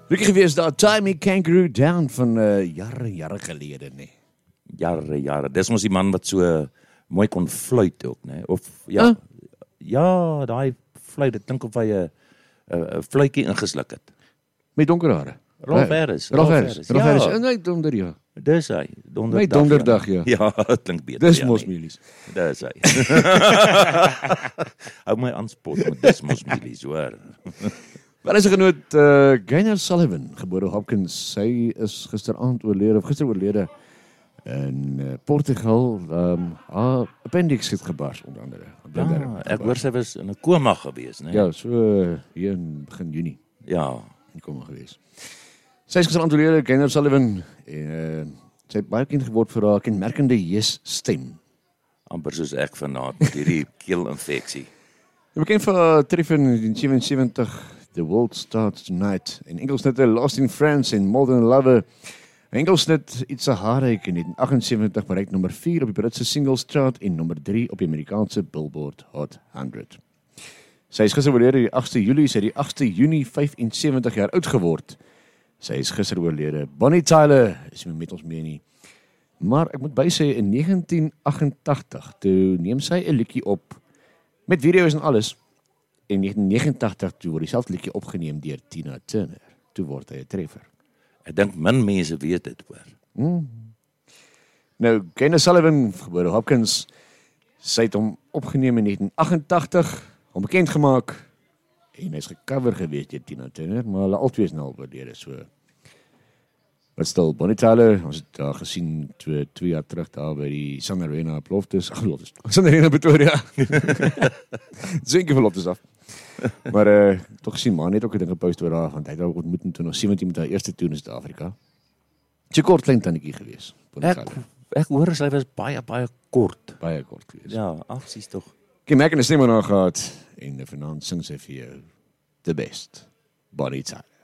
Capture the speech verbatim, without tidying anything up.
Rukkie gewees daar, Tie Me Kangaroo Down van uh, jare, jare gelede, nee. Jare, jare. Dis mos die man wat so mooi kon fluit ook, nee. Of, ja, Huh? ja, daai fluit, dit klink of hy 'n 'n fluitjie ingesluk het. Met donker hare. Rolf Harris. Rolf Harris. Rolf Harris. Ja, En hy donder, ja. dis hy. Donderdag. Met donderdag, ja. Ja, dit klink beter. Dis ja, mos nee. milies. Dis hy. Hou my aanspot met dis mos milies, hoor. Wel is 'n genoot, uh, Gaynor Sullivan, gebore Hopkins. Sy is gisteraand oorlede, of gister oorlede in uh, Portugal. Um, haar appendix het gebars, onder andere. Ja, ek hoor sy was in 'n koma gewees, né? Ja, so uh, hier in begin Junie. Ja. in koma gewees. Sy is gisteraand oorlede, Gaynor Sullivan. En, uh, sy het baie bekend geword vir haar kenmerkende yes stem. Amper soos ek vanaand met hierdie keelinfeksie. Bekend vir haar treffer in negentien sewensewentig, The World Starts Tonight, en enkelsnitte Lost in France en More Than a Lover. Enkelsnit It's a Heartache in negentien agtensewentig bereik nommer vier op die Britse singles chart en nommer drie op die Amerikaanse Billboard Hot honderd. Sy is gister oorlede die agste Julie, sy het die agste Junie vyfensewentig jaar oud geword. Sy is gister oorlede. Bonnie Tyler is nie met ons mee nie. Maar ek moet by sê, in negentien agentagtig, toe neem sy 'n liedjie op, met video's en alles, en negentien negenentagtig, toe word dieselfde liedjie opgeneem deur Tina Turner. Toe word hy 'n treffer. Ek dink min mense weet dit, hoor. Hmm. Nou, Gaynor Sullivan, gebore Hopkins, sy het hom opgeneem in negentien agentagtig, hom bekend gemaak, en hy is gecover gewees deur Tina Turner, maar hulle albei is nou al oorlede, so. Wat stil, Bonnie Tyler, ons het daar gesien twee, twee jaar terug daar by die Sun Arena beloftes, ach, beloftes, Sun Arena Pretoria. Zinke beloftes af. Maar uh, toch gesien, man, het ook 'n ding gepost oor haar, want hy het haar ontmoet in twintig sewentien met haar eerste toer in Suid-Afrika. Sy kort klein tannetjie gewees. Ek, ek hoor sy was baie, baie kort. Baie kort gewees. Ja, afsies tog. Kim Mack en 'n stem aan haar gehad, en vanaand sing sy vir jou The Best, Bonnie Tyler.